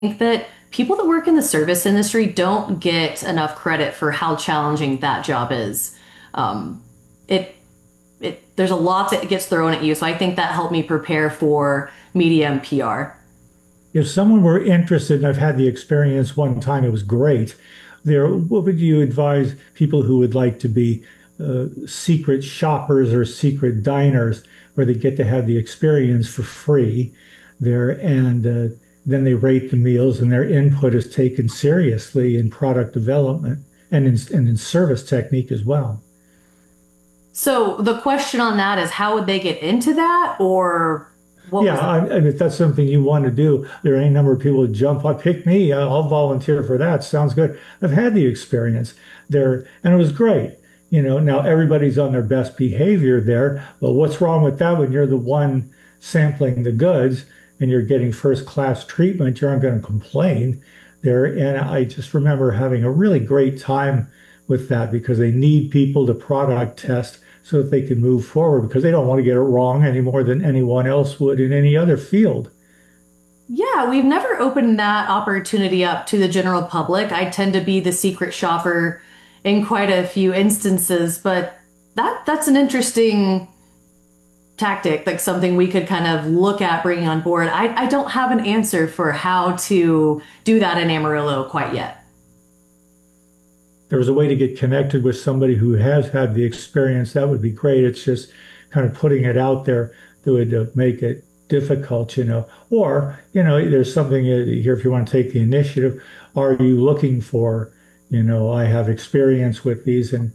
think that people that work in the service industry don't get enough credit for how challenging that job is. Um, it there's a lot that gets thrown at you, so I think that helped me prepare for media and PR. If someone were interested, and I've had the experience one time, it was great. What would you advise people who would like to be secret shoppers or secret diners, where they get to have the experience for free there, and then they rate the meals, and their input is taken seriously in product development and in service technique as well. So the question on that is, how would they get into that, or what Yeah, was the I mean, if that's something you want to do, there are any number of people who jump up, pick me, I'll volunteer for that. Sounds good. I've had the experience there, and it was great. Now everybody's on their best behavior there. Well, what's wrong with that when you're the one sampling the goods and you're getting first class treatment? You aren't going to complain there. And I just remember having a really great time with that because they need people to product test so that they can move forward because they don't want to get it wrong any more than anyone else would in any other field. Yeah, we've never opened that opportunity up to the general public. I tend to be the secret shopper in quite a few instances, but that's an interesting tactic, like something we could kind of look at bringing on board. I don't have an answer for how to do that in Amarillo quite yet. There was a way to get connected with somebody who has had the experience, that would be great. It's just kind of putting it out there that would make it difficult. Or, there's something here if you want to take the initiative. Are you looking for, I have experience with these and,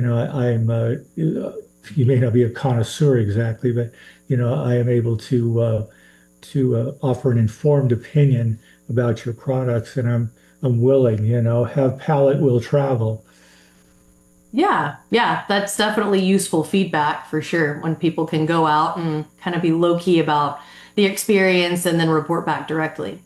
you may not be a connoisseur exactly, but, I am able to offer an informed opinion about your products and I'm willing, have palate will travel. Yeah, yeah, that's definitely useful feedback for sure when people can go out and kind of be low key about the experience and then report back directly.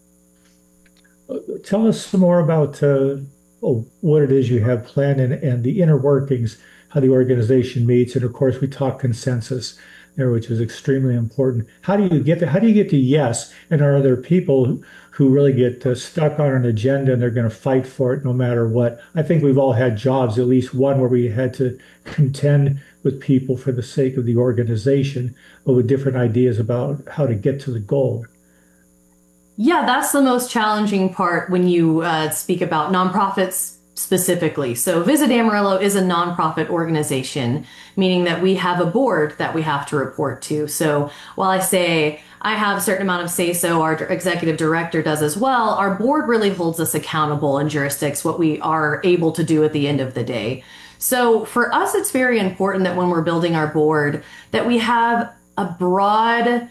Tell us some more about what it is you have planned and the inner workings, how the organization meets, and of course we talk consensus there, which is extremely important. How do you get to yes? And are there people who really get stuck on an agenda and they're going to fight for it no matter what? I think we've all had jobs, at least one, where we had to contend with people for the sake of the organization, but with different ideas about how to get to the goal. Yeah, that's the most challenging part when you speak about nonprofits specifically. So, Visit Amarillo is a nonprofit organization, meaning that we have a board that we have to report to. So, while I say I have a certain amount of say so, our executive director does as well, our board really holds us accountable and jurisdicts what we are able to do at the end of the day. So, for us, it's very important that when we're building our board, that we have a broad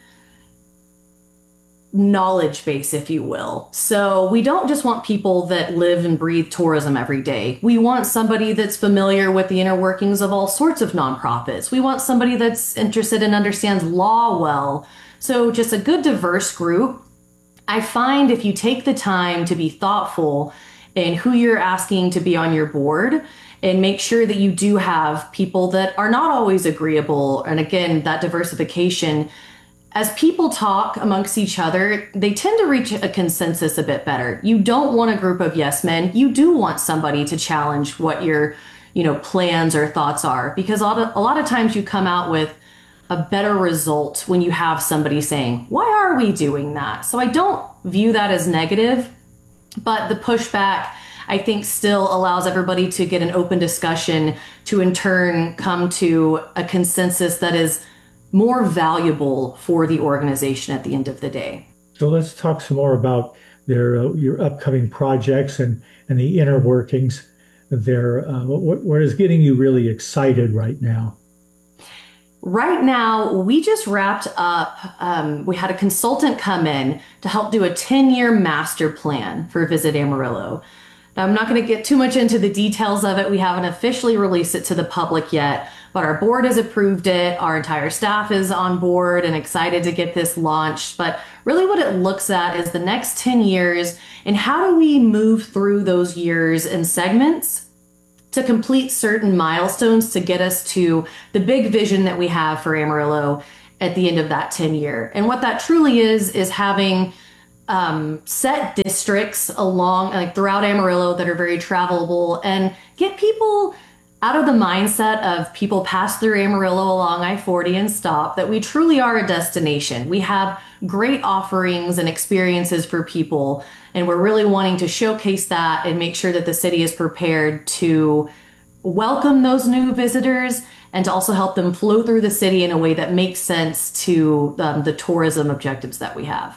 knowledge base, if you will. So we don't just want people that live and breathe tourism every day. We want somebody that's familiar with the inner workings of all sorts of nonprofits. We want somebody that's interested and understands law well. So just a good diverse group. I find if you take the time to be thoughtful in who you're asking to be on your board and make sure that you do have people that are not always agreeable. And again, that diversification as people talk amongst each other, they tend to reach a consensus a bit better. You don't want a group of yes men. You do want somebody to challenge what your, plans or thoughts are, because a lot of times you come out with a better result when you have somebody saying, "Why are we doing that?" So I don't view that as negative, but the pushback I think still allows everybody to get an open discussion to in turn come to a consensus that is more valuable for the organization at the end of the day. So let's talk some more about your upcoming projects and the inner workings there. What is getting you really excited right now? Right now, we just wrapped up. We had a consultant come in to help do a 10-year master plan for Visit Amarillo. Now, I'm not going to get too much into the details of it. We haven't officially released it to the public yet, but our board has approved it. Our entire staff is on board and excited to get this launched. But really, what it looks at is the next 10 years and how do we move through those years in segments to complete certain milestones to get us to the big vision that we have for Amarillo at the end of that 10 year. And what that truly is having set districts along, like throughout Amarillo, that are very travelable, and get people out of the mindset of people pass through Amarillo along I-40 and stop, that we truly are a destination. We have great offerings and experiences for people, and we're really wanting to showcase that and make sure that the city is prepared to welcome those new visitors and to also help them flow through the city in a way that makes sense to the tourism objectives that we have.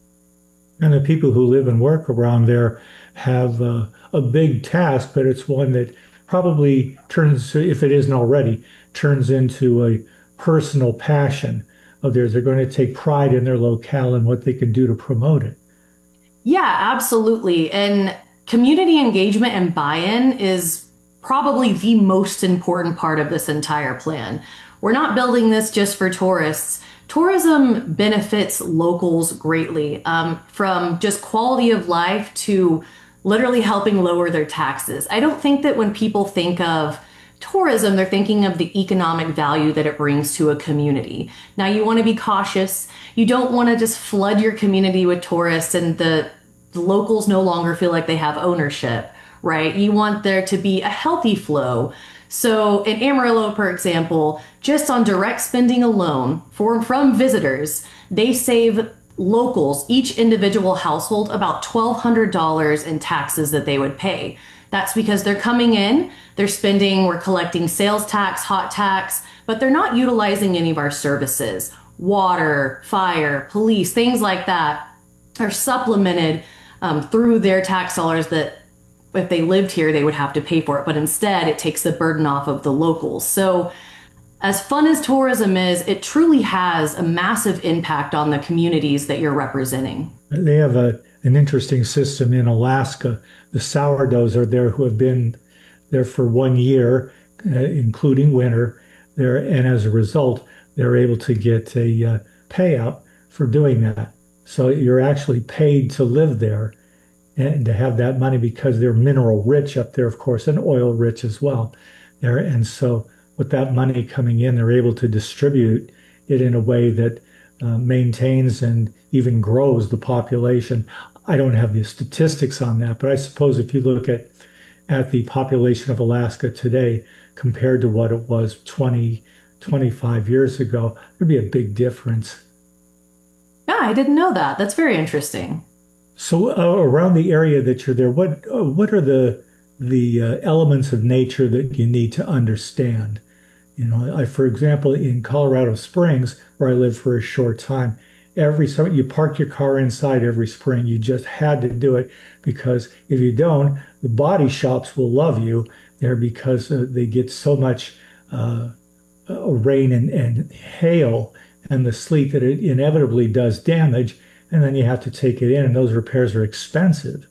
And the people who live and work around there have a big task, but it's one that probably turns, if it isn't already, turns into a personal passion of theirs. They're going to take pride in their locale and what they can do to promote it. Yeah, absolutely. And community engagement and buy-in is probably the most important part of this entire plan. We're not building this just for tourists. Tourism benefits locals greatly, from just quality of life to literally helping lower their taxes. I don't think that when people think of tourism, they're thinking of the economic value that it brings to a community. Now, you want to be cautious. You don't want to just flood your community with tourists and the locals no longer feel like they have ownership, right? You want there to be a healthy flow. So in Amarillo, for example, just on direct spending alone from visitors, they save locals, each individual household, about $1,200 in taxes that they would pay. That's because they're coming in, they're spending, we're collecting sales tax, hot tax, but they're not utilizing any of our services. Water, fire, police, things like that are supplemented through their tax dollars that if they lived here, they would have to pay for it. But instead, it takes the burden off of the locals. So as fun as tourism is, it truly has a massive impact on the communities that you're representing. They have an interesting system in Alaska. The sourdoughs are there who have been there for 1 year, including winter. There, and as a result, they're able to get a payout for doing that. So you're actually paid to live there and to have that money because they're mineral rich up there, of course, and oil rich as well there. And so with that money coming in, they're able to distribute it in a way that maintains and even grows the population. I don't have the statistics on that, but I suppose if you look at the population of Alaska today compared to what it was 20, 25 years ago, there'd be a big difference. Yeah, I didn't know that. That's very interesting. So around the area that you're there, what are the elements of nature that you need to understand? You know, for example, in Colorado Springs, where I lived for a short time, every summer you park your car inside every spring. You just had to do it because if you don't, the body shops will love you there because they get so much rain and hail and the sleet that it inevitably does damage. And then you have to take it in, and those repairs are expensive.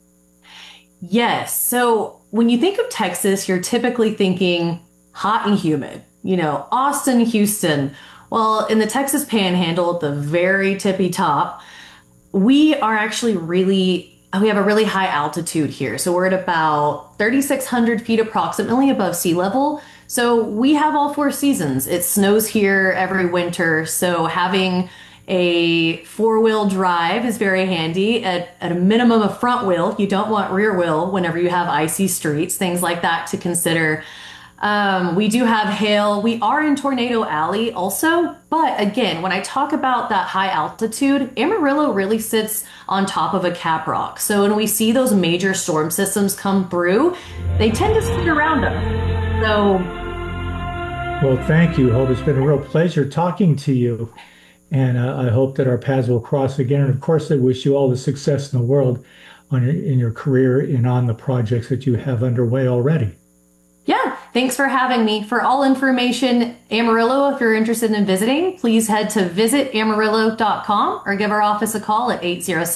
Yes. So when you think of Texas, you're typically thinking hot and humid, Austin, Houston. Well, in the Texas Panhandle, at the very tippy top, we have a really high altitude here. So we're at about 3,600 feet approximately above sea level. So we have all four seasons. It snows here every winter. So having a four-wheel drive is very handy. At a minimum, a front wheel. You don't want rear wheel whenever you have icy streets, things like that to consider. We do have hail. We are in Tornado Alley also. But again, when I talk about that high altitude, Amarillo really sits on top of a cap rock. So when we see those major storm systems come through, they tend to sit around us. So, well, thank you, Hope. It's been a real pleasure talking to you. And I hope that our paths will cross again. And of course, I wish you all the success in the world in your career and on the projects that you have underway already. Yeah, thanks for having me. For all information, Amarillo, if you're interested in visiting, please head to visitamarillo.com or give our office a call at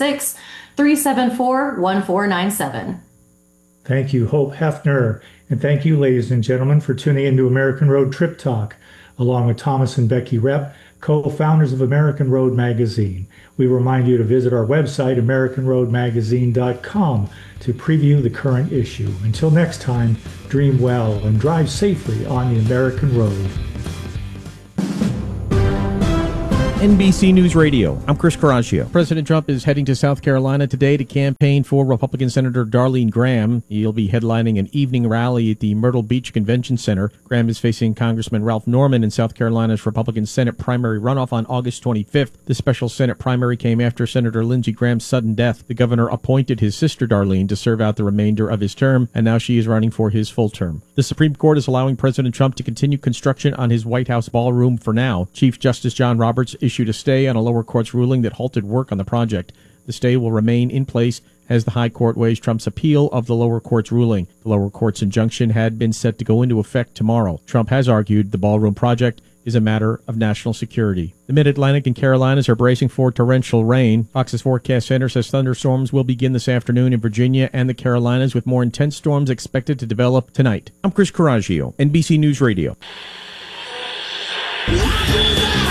806-374-1497. Thank you, Hope Hefner. And thank you, ladies and gentlemen, for tuning into American Road Trip Talk, along with Thomas and Becky Repp, co-founders of American Road Magazine. We remind you to visit our website, AmericanRoadMagazine.com, to preview the current issue. Until next time, dream well and drive safely on the American road. NBC News Radio. I'm Chris Coraggio. President Trump is heading to South Carolina today to campaign for Republican Senator Darlene Graham. He'll be headlining an evening rally at the Myrtle Beach Convention Center. Graham is facing Congressman Ralph Norman in South Carolina's Republican Senate primary runoff on August 25th. The special Senate primary came after Senator Lindsey Graham's sudden death. The governor appointed his sister Darlene to serve out the remainder of his term, and now she is running for his full term. The Supreme Court is allowing President Trump to continue construction on his White House ballroom for now. Chief Justice John Roberts issued a stay on a lower court's ruling that halted work on the project. The stay will remain in place as the high court weighs Trump's appeal of the lower court's ruling. The lower court's injunction had been set to go into effect tomorrow. Trump has argued the ballroom project is a matter of national security. The Mid-Atlantic and Carolinas are bracing for torrential rain. Fox's Forecast Center says thunderstorms will begin this afternoon in Virginia and the Carolinas, with more intense storms expected to develop tonight. I'm Chris Coraggio, NBC News Radio.